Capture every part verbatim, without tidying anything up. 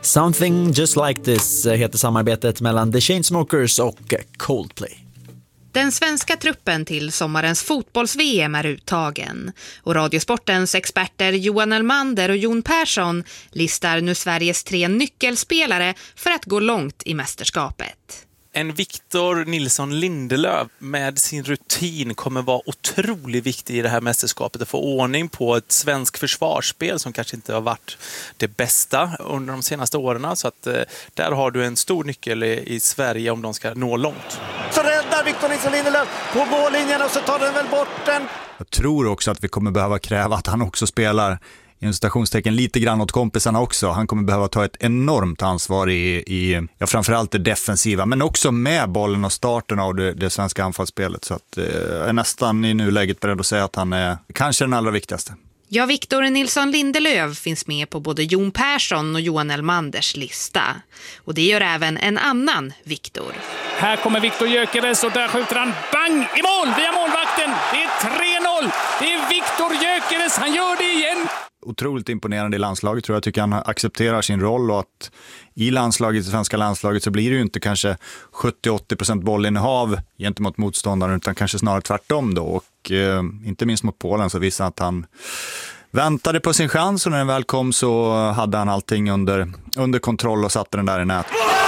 Something Just Like This heter samarbetet mellan The Chainsmokers och Coldplay. Den svenska truppen till sommarens fotbolls-V M är uttagen och Radiosportens experter Johan Elmander och Jon Persson listar nu Sveriges tre nyckelspelare för att gå långt i mästerskapet. En Victor Nilsson Lindelöf med sin rutin kommer vara otroligt viktig i det här mästerskapet att få ordning på ett svensk försvarsspel som kanske inte har varit det bästa under de senaste åren. Så att eh, där har du en stor nyckel i, i Sverige om de ska nå långt. Så räddar Victor Nilsson Lindelöf på mållinjen och så tar den väl bort den. Jag tror också att vi kommer behöva kräva att han också spelar i stationstecken lite grann åt kompisarna också. Han kommer behöva ta ett enormt ansvar i, i ja, framförallt det defensiva, men också med bollen och starten av det, det svenska anfallsspelet. Så att, eh, jag är nästan i nuläget beredd att säga att han är kanske den allra viktigaste. Ja, Victor Nilsson Lindelöf finns med på både Jon Persson och Johan Elmanders lista. Och det gör även en annan Victor. Här kommer Victor Gyökeres och där skjuter han bang i mål via målvakten. Det är tre noll. Det är Victor Gyökeres. Han gör det igen. Otroligt imponerande i landslaget tror jag. Jag tycker han accepterar sin roll och att i landslaget, i svenska landslaget så blir det ju inte kanske sjuttio till åttio procent bollinnehav gentemot motståndaren utan kanske snarare tvärtom då. Och eh, inte minst mot Polen så visar att han väntade på sin chans och när den väl kom så hade han allting under, under kontroll och satte den där i nät.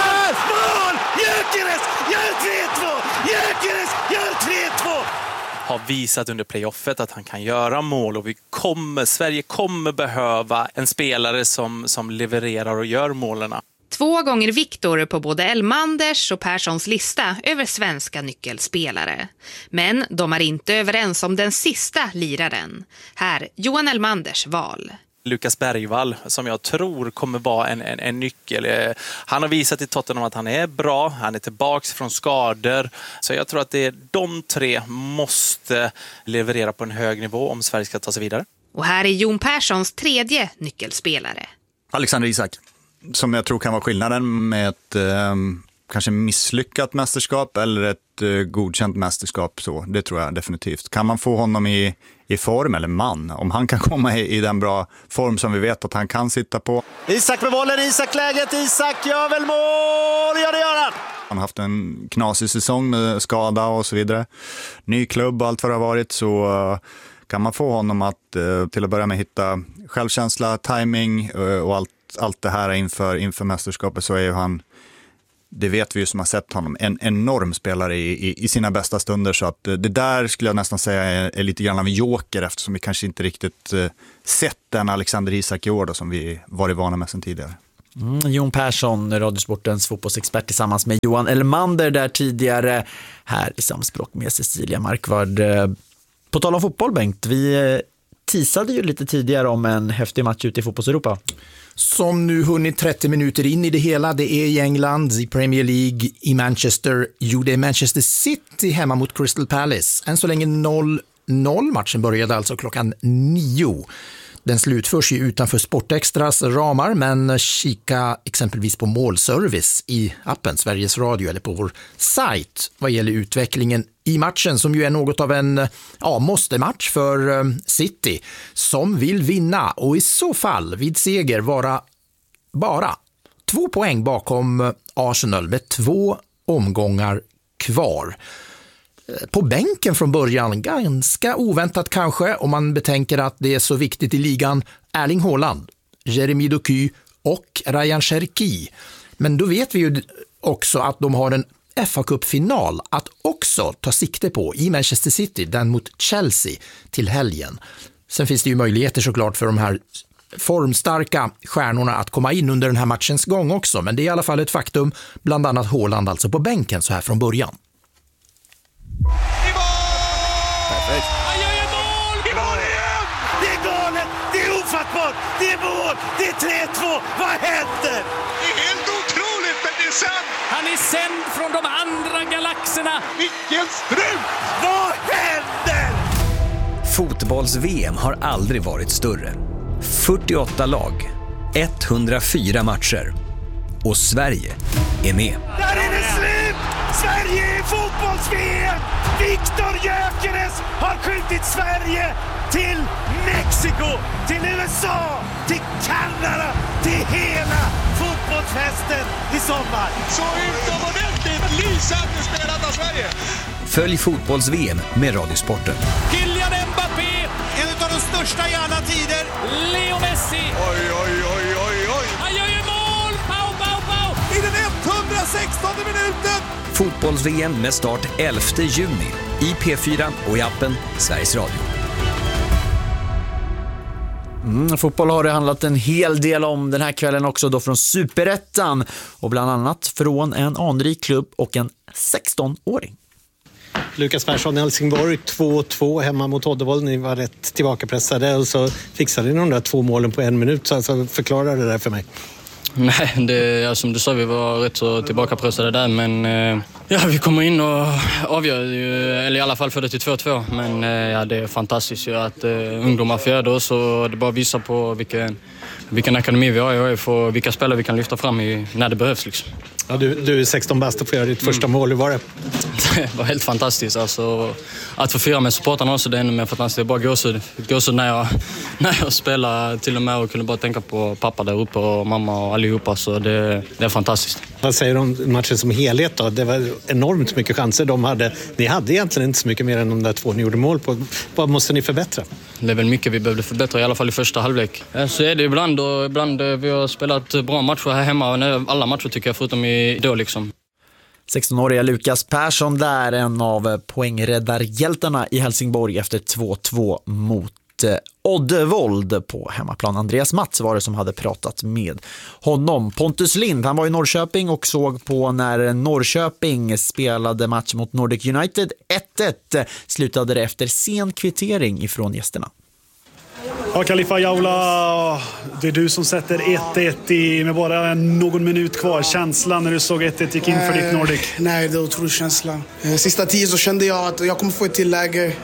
Mål! Gyökeres gör tre två! Gyökeres gör tre två! Har visat under playoffet att han kan göra mål och vi kommer, Sverige kommer behöva en spelare som, som levererar och gör målerna. Två gånger Victor på både Elmanders och Perssons lista över svenska nyckelspelare. Men de är inte överens om den sista liraren. Här, Johan Elmanders val. Lukas Bergvall som jag tror kommer vara en, en, en nyckel. Han har visat i Tottenham att han är bra. Han är tillbaks från skador. Så jag tror att det är de tre måste leverera på en hög nivå om Sverige ska ta sig vidare. Och här är Jon Perssons tredje nyckelspelare. Alexander Isak, som jag tror kan vara skillnaden med ett eh, kanske misslyckat mästerskap eller ett eh, godkänt mästerskap. Så, det tror jag definitivt. Kan man få honom i, i form, eller man, om han kan komma i, i den bra form som vi vet att han kan sitta på. Isak med bollen, Isak läget, Isak gör väl mål, ja det gör han! Han har haft en knasig säsong med skada och så vidare. Ny klubb och allt vad det har varit så uh, kan man få honom att uh, till att börja med hitta självkänsla, timing uh, och allt, allt det här inför, inför mästerskapet så är ju han, det vet vi ju som har sett honom, en enorm spelare i, i, i sina bästa stunder så att uh, det där skulle jag nästan säga är, är lite grann av en joker eftersom vi kanske inte riktigt uh, sett den Alexander Isak i år då, som vi varit vana med sedan tidigare. Mm, Jon Persson, Radiosportens fotbollsexpert tillsammans med Johan Elmander där tidigare här i samspråk med Cecilia Markvard. På tal om fotboll, Bengt, vi teasade ju lite tidigare om en häftig match ute i fotbollseuropa. Som nu hunnit trettio minuter in i det hela, det är i England, i Premier League, i Manchester. Jo, det är Manchester City hemma mot Crystal Palace. Än så länge noll noll, matchen började alltså klockan nio. Den slutförs ju utanför Sportextras ramar, men kika exempelvis på målservice i appen Sveriges Radio eller på vår sajt vad gäller utvecklingen i matchen som ju är något av en ja, måste-match för City som vill vinna och i så fall vid seger vara bara två poäng bakom Arsenal med två omgångar kvar. På bänken från början, ganska oväntat kanske om man betänker att det är så viktigt i ligan, Erling Haaland, Jeremy Doku och Ryan Cherki. Men då vet vi ju också att de har en F A-cupfinal att också ta sikte på i Manchester City, den mot Chelsea till helgen. Sen finns det ju möjligheter såklart för de här formstarka stjärnorna att komma in under den här matchens gång också, men det är i alla fall ett faktum, bland annat Haaland alltså på bänken så här från början. Perfekt. Han gör ju mål! I mål igen! Det är galet! Det är ofattbart! Det är mål! Det är tre två! Vad händer? Det är helt otroligt, men det är sant! Han är sänd från de andra galaxerna! Vilken strut! Vad händer? Fotbolls-V M har aldrig varit större. fyrtioåtta lag, etthundrafyra matcher. Och Sverige är med. Där är det slut! Sverige är fotbolls-V M! Victor Gyökeres har skjutit Sverige till Mexiko, till U S A, till Kanada, till hela fotbolls Slutfesten i sommar. Så utomordentligt lysande spelat av Sverige. Följ fotbolls-V M med Radiosporten. Kylian Mbappé, En av de största i alla tider. Leo Messi. Oj, oj, oj, oj, oj. Han gör ju mål! Pau, pau, pau! I den etthundrasextonde minuten. Fotbolls-V M med start elfte juni i P fyra och i appen Sveriges Radio. Mm, fotboll har det handlat en hel del om den här kvällen också då från Superettan och bland annat från en anrik klubb och en sexton-åring. Lukas Persson i Helsingborg, två två hemma mot Oddevold. Ni var rätt tillbakapressade och så fixade ni de där två målen på en minut. Så alltså, förklara det där för mig. Nej, det, ja, som du sa, vi var rätt så tillbakapressade där. Men eh, ja, vi kommer in och avgör, eller i alla fall för det till två två. Men eh, ja, det är fantastiskt ju att eh, ungdomar får det oss. Och det bara visar på vilken, vilken akademi vi har och för vilka spelare vi kan lyfta fram i, när det behövs. Liksom. Ja, du, du är sexton bast och får göra ditt första mm. mål. Hur var det? Det var helt fantastiskt. Alltså, att få fira med supportarna också, det är ännu mer fantastiskt. Det är bara gåshud. Gåshud när jag, när jag spelar till och med och kunde bara tänka på pappa där uppe och mamma och allihopa. Så det, det är fantastiskt. Vad säger du om matchen som helhet då? Det var enormt mycket chanser de hade. Ni hade egentligen inte så mycket mer än de där två ni gjorde mål på. Vad måste ni förbättra? Det är väl mycket vi behövde förbättra, i alla fall i första halvlek. Så är det ibland och ibland vi har spelat bra matcher här hemma. Alla matcher tycker jag, förutom i då liksom. sexton-åriga Lukas Persson där, en av poängräddarhjältarna i Helsingborg efter två två mot Oddevold på hemmaplan. Andreas Mats var det som hade pratat med honom. Pontus Lind, han var i Norrköping och såg på när Norrköping spelade match mot Nordic United. ett ett slutade det efter sen kvittering ifrån gästerna. Ja, Khalifa Jaula, det är du som sätter ett ett i, med bara någon minut kvar. Känslan när du såg ett ett gick in för ditt Nordic? Nej, det är otrolig känsla. Sista tio så kände jag att jag kommer få ett till läge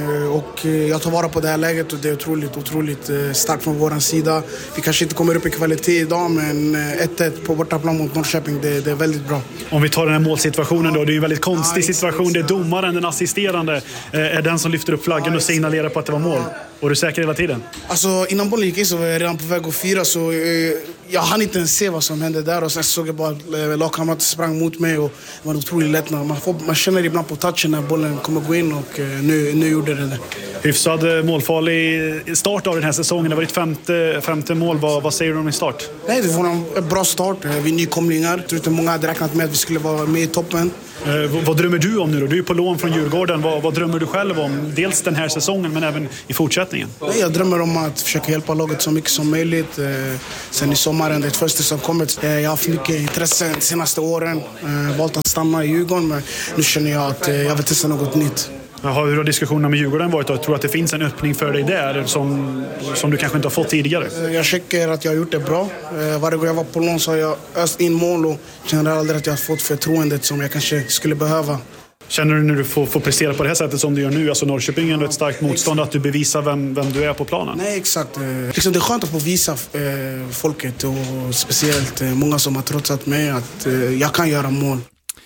och jag tar vara på det här läget och det är otroligt, otroligt starkt från vår sida. Vi kanske inte kommer upp i kvalitet idag, men ett ett på bortaplan mot Norrköping, det, det är väldigt bra. Om vi tar den här målsituationen då, det är ju en väldigt konstig ja, situation. Det är domaren, den assisterande, är den som lyfter upp flaggen ja, och signalerar på att det var mål. Och du säker hela tiden? Alltså innan bollen gick in så var jag redan på väg att fira, så eh, jag hann inte ens se vad som hände där. Och sen såg jag bara att lagkamrater sprang mot mig och det var otroligt lättnad. Man, får, man känner ibland på touchen när bollen kommer gå in och eh, nu, nu gjorde det det. Hyfsad målfarlig start av den här säsongen. Det var ditt femte, femte mål. Vad, vad säger du om din start? Nej, det var en bra start. Vi är nykomlingar. Jag tror inte många hade räknat med att vi skulle vara med i toppen. Eh, vad, vad drömmer du om nu då? Du är på lån från Djurgården. Vad, vad drömmer du själv om? Dels den här säsongen men även i fortsättningen. Nej, jag drömmer om att försöka hjälpa laget så mycket som möjligt. Eh, sen i sommaren, det är ett första som kommit. Eh, jag har haft mycket intresse de senaste åren. Eh, valt att stanna i Djurgården, men nu känner jag att eh, jag vill testa något nytt. Jaha, hur har diskussionerna med Djurgården varit? Jag tror att det finns en öppning för dig där som, som du kanske inte har fått tidigare. Jag checkar att jag har gjort det bra. Varje gång jag var på lån så har jag öst in mål och känner aldrig att jag har fått förtroendet som jag kanske skulle behöva. Känner du när du får, får prestera på det här sättet som du gör nu, alltså Norrköping är ändå ett starkt motstånd, att du bevisar vem, vem du är på planen? Nej, exakt. Liksom, det är skönt att få visa eh, folket och speciellt eh, många som har trotsat mig att eh, jag kan göra mål.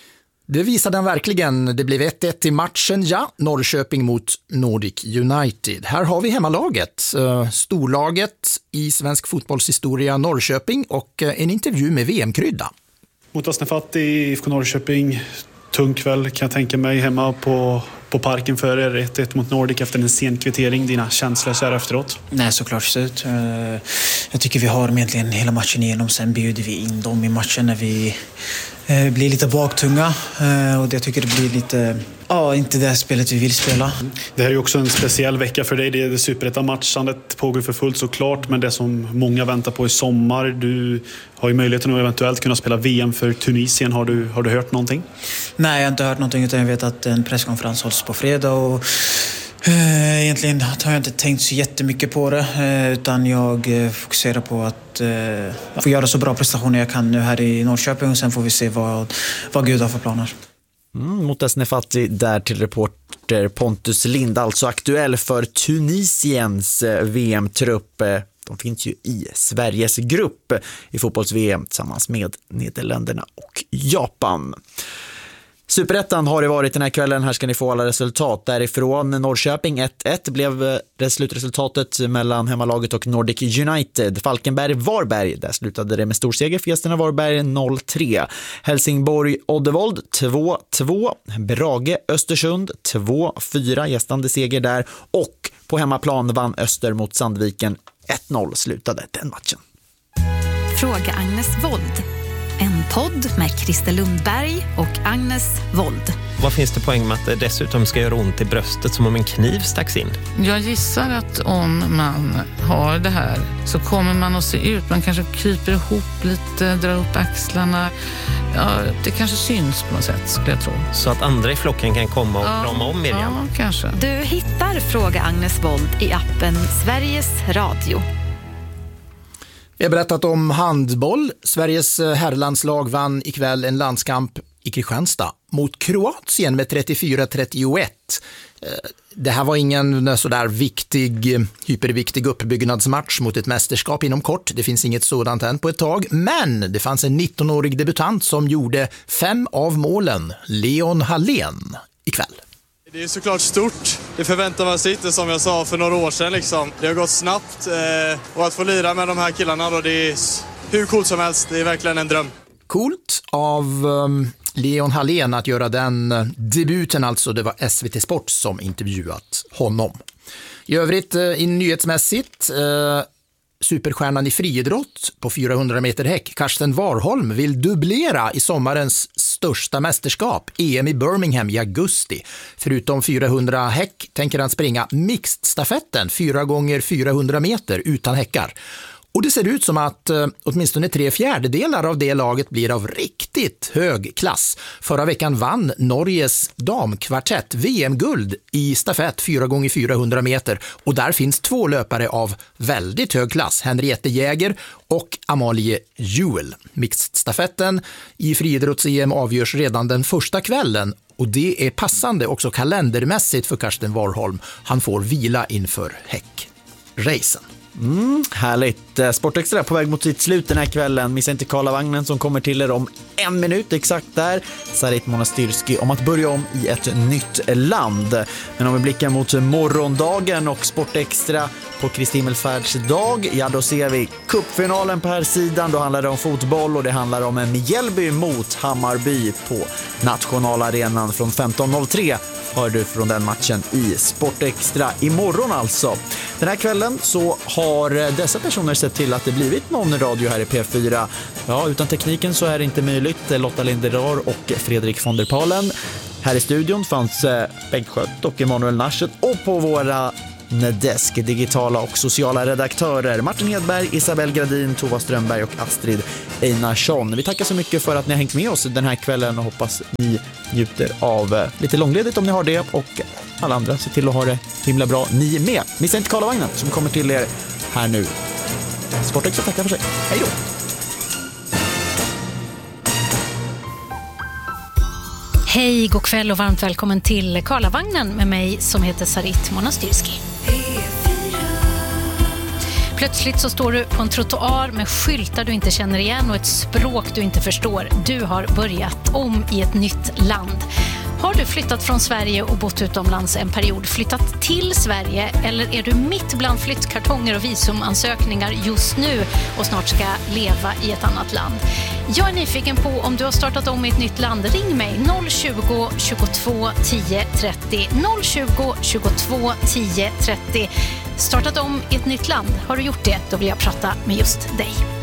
Det visade den verkligen. Det blev ett ett i matchen, ja. Norrköping mot Nordic United. Här har vi hemmalaget. Storlaget i svensk fotbollshistoria, Norrköping, och en intervju med V M-krydda. Mot Asnefat i I F K Norrköping. Tung kväll kan jag tänka mig hemma på, på parken för er. ett ett mot Nordic efter en sen kvittering. Dina känslor så här efteråt? Nej, såklart slut. Jag tycker vi har egentligen hela matchen igenom. Sen bjuder vi in dem i matchen när vi blir lite baktunga. Och jag tycker det blir lite... Ja, inte det spelet vi vill spela. Det här är ju också en speciell vecka för dig. Det är det Superettan-matchandet pågår för fullt såklart. Men det som många väntar på i sommar. Du har ju möjligheten att eventuellt kunna spela V M för Tunisien. Har du, har du hört någonting? Nej, jag har inte hört någonting, utan jag vet att en presskonferens hålls på fredag. Och eh, egentligen har jag inte tänkt så jättemycket på det. Eh, utan jag eh, fokuserar på att eh, få göra så bra prestationer jag kan nu här i Norrköping. Och sen får vi se vad, vad Gud har för planer. Mm, mot Asnefati där till reporter Pontus Lind, alltså aktuell för Tunisiens V M-trupp. De finns ju i Sveriges grupp i fotbolls-V M tillsammans med Nederländerna och Japan. Superettan har det varit den här kvällen. Här ska ni få alla resultat. Därifrån Norrköping ett ett blev slutresultatet mellan hemmalaget och Nordic United. Falkenberg-Varberg, där slutade det med storseger för gästerna Varberg noll tre. Helsingborg-Oddevold två två. Brage-Östersund två fyra, gästande seger där. Och på hemmaplan vann Öster mot Sandviken ett noll, slutade den matchen. Fråga Agnes Wold. En podd med Christer Lundberg och Agnes Wold. Vad finns det poäng med att det dessutom ska göra ont i bröstet som om en kniv stacks in? Jag gissar att om man har det här så kommer man att se ut. Man kanske kryper ihop lite, drar upp axlarna. Ja, det kanske syns på något sätt, skulle jag tro. Så att andra i flocken kan komma och ja, krama om Miriam? Ja, kanske. Du hittar Fråga Agnes Wold i appen Sveriges Radio. Vi har berättat om handboll. Sveriges herrlandslag vann ikväll en landskamp i Kristianstad mot Kroatien med trettiofyra trettioett. Det här var ingen sådär viktig, hyperviktig uppbyggnadsmatch mot ett mästerskap inom kort. Det finns inget sådant än på ett tag. Men det fanns en nittonårig debutant som gjorde fem av målen. Leon Hallén ikväll. Det är såklart stort. Det förväntar man sig inte, som jag sa för några år sedan. Liksom. Det har gått snabbt eh, och att få lira med de här killarna då, det är hur coolt som helst. Det är verkligen en dröm. Coolt av um, Leon Hallén att göra den uh, debuten, alltså. Det var S V T Sport som intervjuat honom. I övrigt uh, i nyhetsmässigt uh, superstjärnan i friidrott på fyrahundra meter häck, Karsten Warholm, vill dubblera i sommarens största mästerskap, E M i Birmingham i augusti. Förutom fyrahundra häck tänker han springa mixed-stafetten fyra gånger fyrahundra meter utan häckar. Och det ser ut som att eh, åtminstone tre fjärdedelar av det laget blir av riktigt hög klass. Förra veckan vann Norges damkvartett V M-guld i stafett fyra gånger fyrahundra meter. Och där finns två löpare av väldigt hög klass, Henriette Jäger och Amalie Juel. Mixed-stafetten i friidrotts-E M avgörs redan den första kvällen. Och det är passande också kalendermässigt för Karsten Warholm. Han får vila inför häckracen. Mm, härligt. Sportextra på väg mot sitt slut den här kvällen. Missa inte Karlavagnen som kommer till er om en minut exakt där. Sarit Monastyrski om att börja om i ett nytt land. Men om vi blickar mot morgondagen och Sportextra på Kristi himmelfärds dag, ja då ser vi cupfinalen på här sidan. Då handlar det om fotboll och det handlar om Mjällby mot Hammarby på nationalarenan från femton noll tre. Hör du från den matchen i Sportextra imorgon alltså. Den här kvällen så har dessa personer sett till att det blivit någon radio här i P fyra. Ja, utan tekniken så är det inte möjligt. Lotta Linderar och Fredrik von der Palen. Här i studion fanns Bengt Skött och Emanuel Naschet, och på våra Nedesk, digitala och sociala redaktörer Martin Hedberg, Isabel Gradin, Tova Strömberg och Astrid Einarsson. Vi tackar så mycket för att ni har hängt med oss den här kvällen och hoppas ni njuter av lite långledigt om ni har det, och alla andra ser till att ha det himla bra ni med. Missa inte Karlavagnen som kommer till er här nu. Sportextra tackar för sig. Hej då! Hej, god kväll och varmt välkommen till Karlavagnen med mig som heter Sarit Monastyrski. Plötsligt så står du på en trottoar med skyltar du inte känner igen och ett språk du inte förstår. Du har börjat om i ett nytt land. Har du flyttat från Sverige och bott utomlands en period, flyttat till Sverige, eller är du mitt bland flyttkartonger och visumansökningar just nu och snart ska leva i ett annat land? Jag är nyfiken på om du har startat om i ett nytt land. Ring mig noll tjugo, tjugotvå, tio, trettio. noll tjugo, tjugotvå, tio, trettio. Startat om i ett nytt land. Har du gjort det? Då vill jag prata med just dig.